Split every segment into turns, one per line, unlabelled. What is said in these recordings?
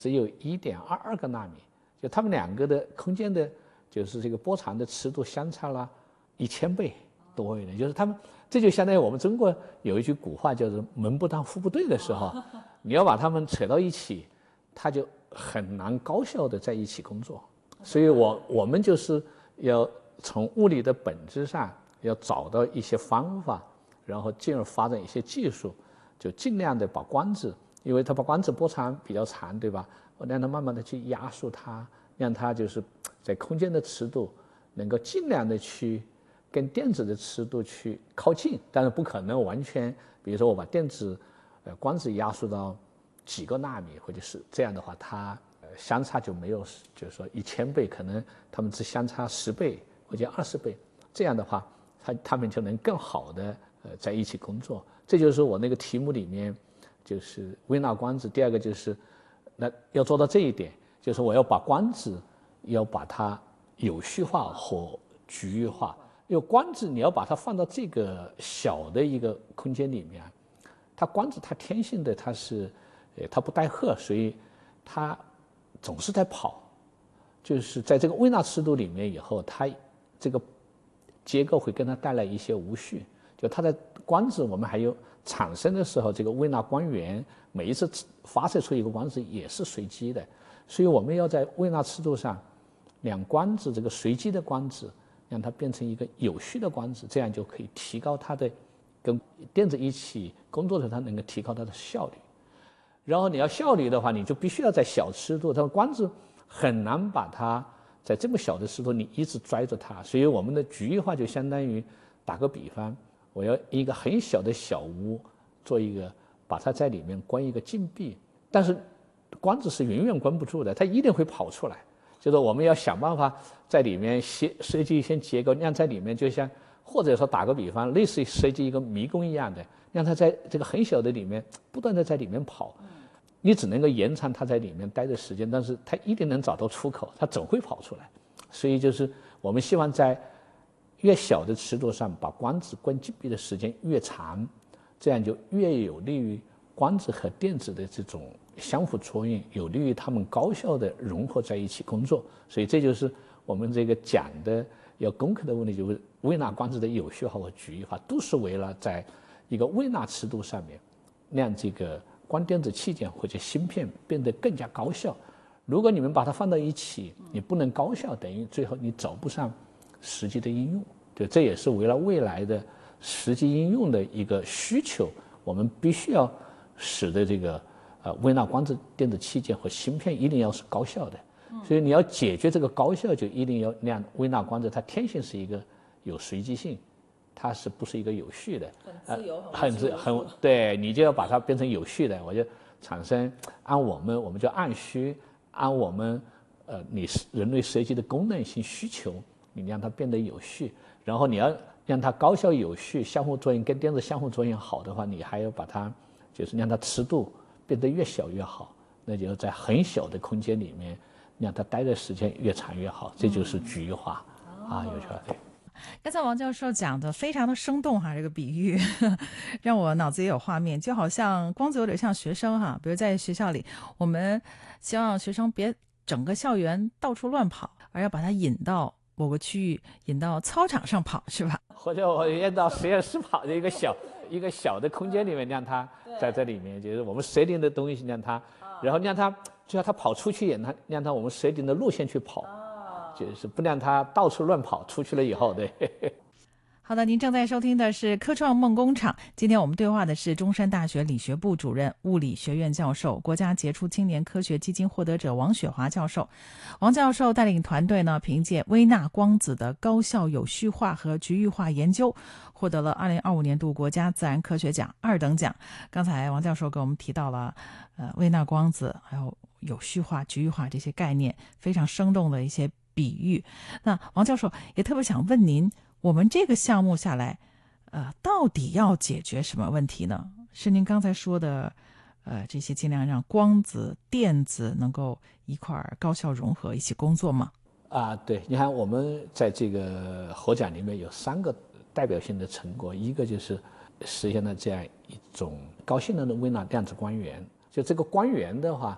只有1.22个纳米，就它们两个的空间的，就是这个波长的尺度相差了1000倍多一点。就是它们，这就相当于我们中国有一句古话叫做门不当户不对的时候，你要把它们扯到一起，它就很难高效的在一起工作。所以我们就是要从物理的本质上要找到一些方法，然后进而发展一些技术，就尽量的把光子，因为它把光子波长比较长，对吧？我让它慢慢的去压缩它，让它就是在空间的尺度能够尽量的去跟电子的尺度去靠近，但是不可能完全，比如说我把电子光子压缩到几个纳米，或者是这样的话，它相差就没有，就是说1000倍，可能它们只相差10倍或者20倍，这样的话，它们就能更好的在一起工作。这就是我那个题目里面，就是微纳光子。第二个就是那要做到这一点，就是我要把光子要把它有序化和局域化。因为光子你要把它放到这个小的一个空间里面，它光子它天性的它不带荷，所以它总是在跑，就是在这个微纳尺度里面以后，它这个结构会跟它带来一些无序。就它的光子我们还有产生的时候，这个微纳光源每一次发射出一个光子也是随机的，所以我们要在微纳尺度上让光子这个随机的光子让它变成一个有序的光子，这样就可以提高它的跟电子一起工作的它能够提高它的效率。然后你要效率的话，你就必须要在小尺度，它光子很难把它在这么小的尺度你一直拽着它，所以我们的局域化就相当于打个比方，我要一个很小的小屋做一个，把它在里面关一个禁闭，但是光子是永远关不住的，它一定会跑出来。就是我们要想办法在里面设计一些结构，让在里面就像，或者说打个比方，类似于设计一个迷宫一样的，让它在这个很小的里面不断的在里面跑。你只能够延长它在里面待的时间，但是它一定能找到出口，它总会跑出来。所以就是我们希望在越小的尺度上把光子关禁闭的时间越长，这样就越有利于光子和电子的这种相互作用，有利于它们高效的融合在一起工作。所以这就是我们这个讲的要攻克的问题，就是微纳光子的有序化和局域化，都是为了在一个微纳尺度上面让这个光电子器件或者芯片变得更加高效。如果你们把它放到一起，你不能高效，等于最后你找不上实际的应用。对，这也是为了未来的实际应用的一个需求，我们必须要使得这个微纳光子电子器件和芯片一定要是高效的。所以你要解决这个高效，就一定要让微纳光子它天性是一个有随机性，它是不是一个有序的？
很自由，
很对，你就要把它变成有序的，我就产生按我们就按需，按我们你人类设计的功能性需求，你让它变得有序，然后你要让它高效有序，相互作用跟电子相互作用好的话，你还要把它就是让它尺度变得越小越好，那就在很小的空间里面让它待的时间越长越好，这就是局域化有趣了。对。
刚才王教授讲的非常的生动哈，这个比喻让我脑子也有画面，就好像光子有点像学生哈，比如在学校里，我们希望学生别整个校园到处乱跑，而要把它引到某个区域，引到操场上跑，是吧？
或者我引到实验室跑的一个小的空间里面，让它在这里面，就是我们设定的东西让它，然后让它就要它跑出去，让它我们设定的路线去跑。就是不让它到处乱跑，出去了以后，对。
好的，您正在收听的是科创梦工厂。今天我们对话的是中山大学理学部主任、物理学院教授、国家杰出青年科学基金获得者王雪华教授。王教授带领团队呢，凭借微纳光子的高效有序化和局域化研究，获得了2025年度国家自然科学奖2等奖。刚才王教授给我们提到了微纳光子还有有序化、局域化这些概念，非常生动的一些比喻。那王教授也特别想问您，我们这个项目下来到底要解决什么问题呢？是您刚才说的这些尽量让光子电子能够一块儿高效融合一起工作吗？
对，你看我们在这个获奖里面有3个代表性的成果，一个就是实现了这样一种高性能的微纳量子光源。就这个光源的话，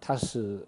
它是